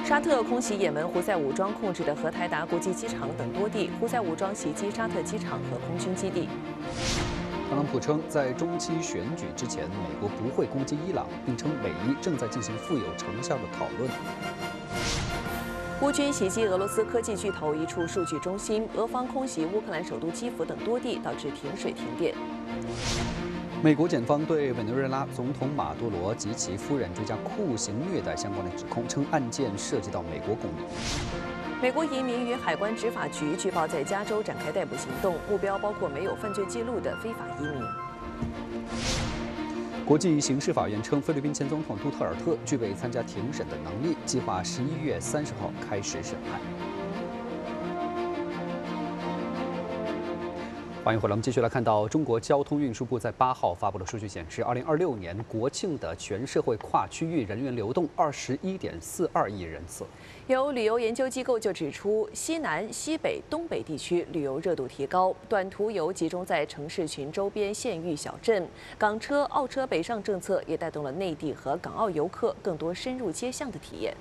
沙特空袭也门胡塞武装控制的荷台达国际机场等多地，胡塞武装袭击沙特机场和空军基地。 特朗普称，在中期选举之前，美国不会攻击伊朗，并称美伊正在进行富有成效的讨论。 乌军袭击俄罗斯科技巨头一处数据中心，俄方空袭乌克兰首都基辅等多地，导致停水停电。 美国检方对委内瑞拉总统马杜罗及其夫人追加酷刑虐待相关的指控，称案件涉及到美国公民。 美国移民与海关执法局据报在加州展开逮捕行动，目标包括没有犯罪记录的非法移民。 国际刑事法院称，菲律宾前总统杜特尔特具备参加庭审的能力，计划11月30号开始审判。欢迎回来，我们继续来看到中国交通运输部在8号发布的数据显示，2026年国庆的全社会跨区域人员流动21.42亿人次。 有旅游研究机构就指出，西南、西北、东北地区旅游热度提高，短途游集中在城市群周边县域小镇，港车、澳车北上政策也带动了内地和港澳游客更多深入街巷的体验。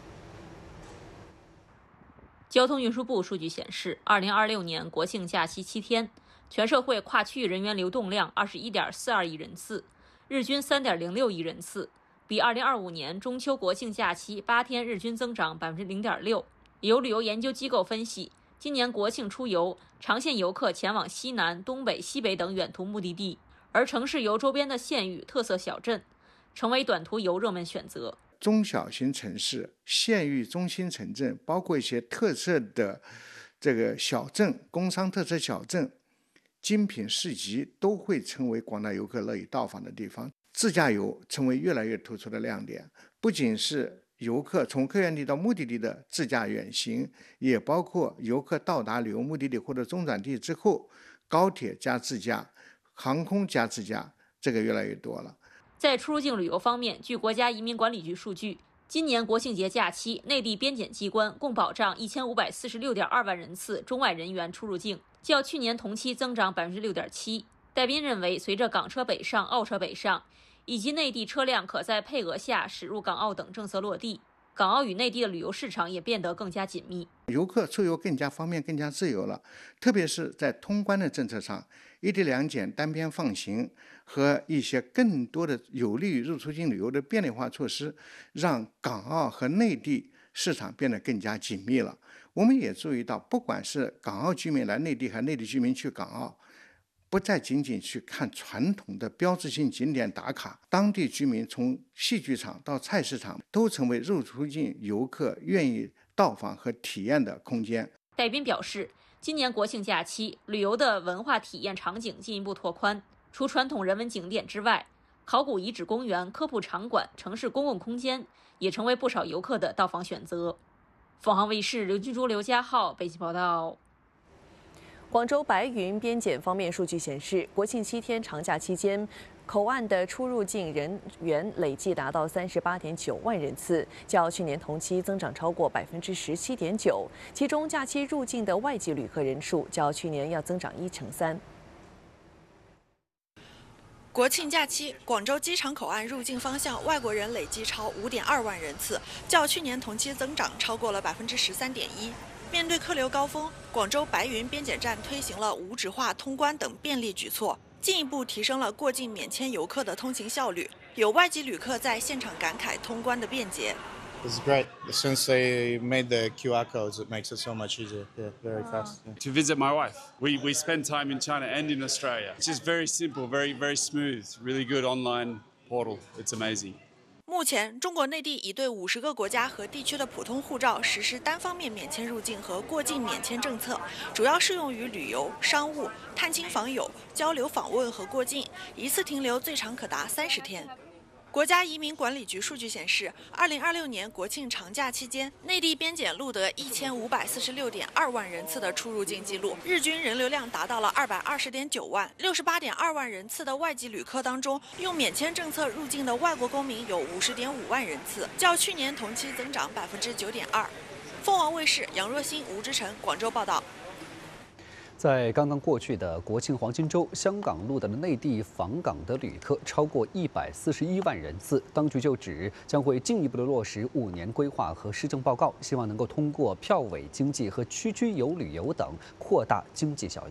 交通运输部数据显示，2026年国庆假期7天。全社会跨区域人员流动量21.42亿人次，日均3.06亿人次，比2025年中秋国庆假期8天日均增长0.6%。有旅游研究机构分析，今年国庆出游，长线游客前往西南、东北、西北等远途目的地，而城市游周边的县域、特色小镇，成为短途游热门选择。 中小型城市、县域中心城镇，包括一些特色的这个小镇、工商特色小镇。精品市集都会成为广大游客乐意到访的地方，自驾游成为越来越突出的亮点。不仅是游客从客源地到目的地的自驾远行，也包括游客到达旅游目的地或者中转地之后，高铁加自驾、航空加自驾，这个越来越多了。 在出入境旅游方面，据国家移民管理局数据，今年国庆节假期，内地边检机关共保障1546.2万人次中外人员出入境，较去年同期增长6.7%。戴斌认为，随着港车北上、澳车北上，以及内地车辆可在配额下驶入港澳等政策落地，港澳与内地的旅游市场也变得更加紧密， 游客出游更加方便、更加自由了。特别是在通关的政策上，一地两检、单边放行和一些更多的有利于入出境旅游的便利化措施，让港澳和内地市场变得更加紧密了。我们也注意到，不管是港澳居民来内地，还是内地居民去港澳，不再仅仅去看传统的标志性景点打卡，当地居民从戏剧场到菜市场都成为入出境游客愿意到访和体验的空间。 戴斌表示，今年国庆假期，旅游的文化体验场景进一步拓宽，除传统人文景点之外，考古遗址公园、科普场馆、城市公共空间也成为不少游客的到访选择。凤凰卫视刘俊珠、刘家浩北京报道。 广州白云边检方面数据显示，国庆7天长假期间，口岸的出入境人员累计达到38.9万人次，较去年同期增长超过17.9%。其中，假期入境的外籍旅客人数较去年要增长1.3%。 国庆假期，广州机场口岸入境方向外国人累计超5.2万人次，较去年同期增长超过了13.1%。面对客流高峰，广州白云边检站推行了无纸化通关等便利举措，进一步提升了过境免签游客的通行效率。有外籍旅客在现场感慨通关的便捷。 It's great. Since they made the QR codes, it makes it so much easier. Yeah, very fast. Yeah. To visit my wife. We spend time in China and in Australia. It's just very simple, very smooth, really good online portal. It's amazing. 目前，中国内地已对50个国家和地区的普通护照实施单方面免签入境和过境免签政策，主要适用于旅游、商务、探亲访友、交流访问和过境，一次停留最长可达30天。国家移民管理局数据显示，2026年国庆长假期间，内地边检录得1546.2万人次的出入境记录，日均人流量达到了220.9万。68.2万人次的外籍旅客当中，用免签政策入境的外国公民有50.5万人次，较去年同期增长9.2%。凤凰卫视杨若欣、吴之晨广州报道。 在刚刚过去的国庆黄金周，香港录得的内地访港的旅客超过141万人次。当局就指将会进一步的落实5年规划和施政报告，希望能够通过票委经济和区区游旅游等扩大经济效益。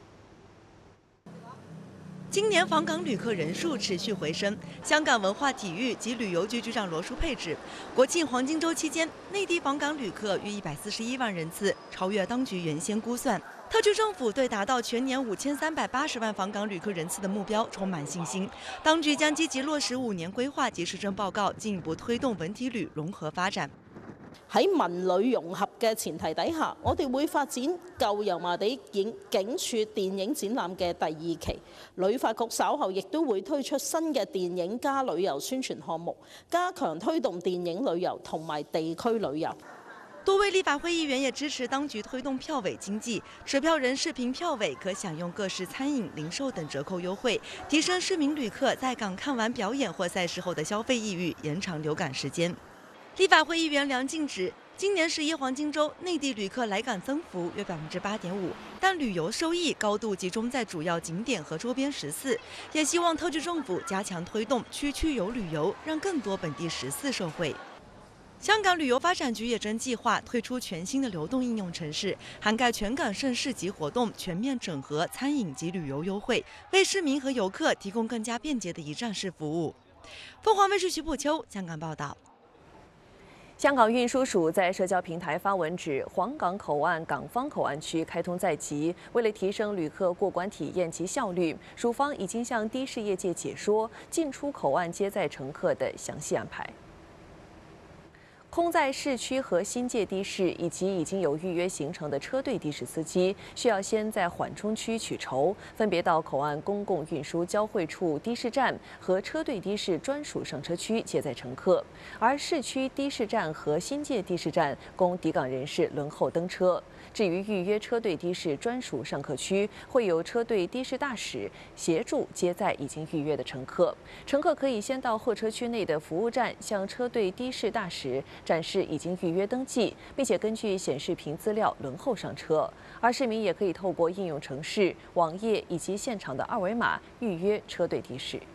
今年访港旅客人数持续回升。香港文化体育及旅游局局长罗淑佩指，国庆黄金周期间，内地访港旅客约141万人次，超越当局原先估算。特区政府对达到全年5380万访港旅客人次的目標充滿信心，當局將積極落實5年規劃及施政報告，進一步推動文體旅融合發展。 喺文旅融合嘅前提底下，我哋會發展舊油麻地警署電影展覽嘅第2期。旅發局稍後亦都會推出新嘅電影加旅遊宣傳項目，加強推動電影旅遊同埋地區旅遊。 多位立法會議員也支持當局推動票委經濟，持票人視憑票委可享用各式餐飲、零售等折扣優惠，提升市民旅客在港看完表演或賽事後的消費意欲，延長留港時間。立法會議員梁靜指，今年11黃金週內地旅客來港增幅約8.5%，但旅遊收益高度集中在主要景點和周邊食肆，也希望特區政府加強推動區區遊旅遊，讓更多本地食肆受惠。香港旅遊發展局也正計劃推出全新的流動應用程式，涵蓋全港盛事及活動，全面整合餐飲及旅遊優惠，為市民和遊客提供更加便捷的一站式服務。鳳凰衛視徐步秋香港報道。 香港運輸署在社交平台發文指，皇崗口岸港方口岸區開通在即，為了提升旅客過關體驗及效率，署方已經向的士業界解說進出口岸接載乘客的詳細安排。空在市區和新界的士以及已經有預約行程的車隊的士司機，需要先在緩衝區取籌，分別到口岸公共運輸交匯處的士站和車隊的士專屬上車區接載乘客，而市區的士站和新界的士站供抵港人士輪候登車。至於預約車隊的士專屬上客區，會由車隊的士大使協助接載已經預約的乘客。乘客可以先到候車區內的服務站向車隊的士大使展示已經預約登記，並且根據顯示屏資料輪候上車。而市民也可以透過應用程式、網頁以及現場的二維碼預約車隊的士。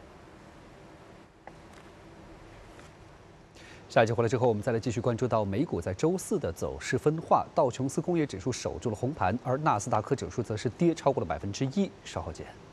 下一节回来之后，我们再来继续关注到美股在周四的走势分化，道琼斯工业指数守住了红盘，而纳斯达克指数则是跌超过了1%。稍后见。